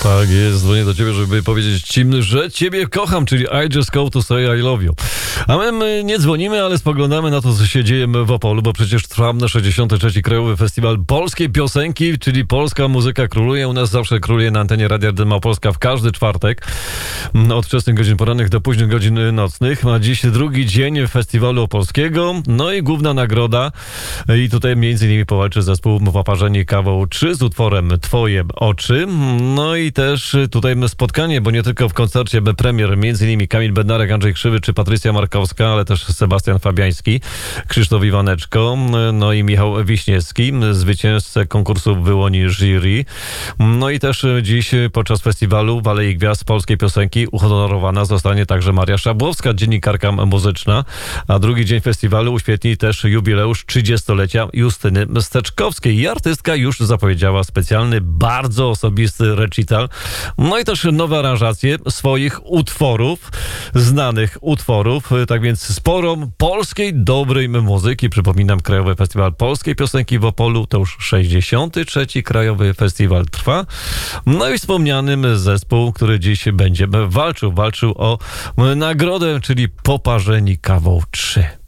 Tak jest, dzwonię do ciebie, żeby powiedzieć ci, że ciebie kocham, czyli I just go to say I love you. A my nie dzwonimy, ale spoglądamy na to, co się dzieje w Opolu, bo przecież trwa 63. Krajowy Festiwal Polskiej Piosenki, czyli polska muzyka króluje. U nas zawsze króluje na antenie Radia Małopolska w każdy czwartek, od wczesnych godzin porannych do późnych godzin nocnych. A dziś drugi dzień Festiwalu Opolskiego, no i główna nagroda. I tutaj między innymi powalczy zespół Poparzeni Kawą 3 z utworem Twoje oczy. No i też tutaj spotkanie, bo nie tylko w koncercie premier, między innymi Kamil Bednarek, Andrzej Krzywy czy Patrycja Markowska, ale też Sebastian Fabiański, Krzysztof Iwaneczko, no i Michał Wiśniewski, zwycięzcę konkursu wyłoni jury. No i też dziś podczas festiwalu w Alei Gwiazd Polskiej Piosenki uhonorowana zostanie także Maria Szabłowska, dziennikarka muzyczna, a drugi dzień festiwalu uświetni też jubileusz 30-lecia Justyny Steczkowskiej i artystka już zapowiedziała specjalny, bardzo osobisty recital, no i też nowe aranżacje swoich utworów, znanych utworów, tak więc sporo polskiej, dobrej muzyki. Przypominam, Krajowy Festiwal Polskiej Piosenki w Opolu to już 63. Krajowy Festiwal trwa. No i wspomnianym zespół, który dziś będzie walczył o nagrodę, czyli Poparzeni Kawą 3.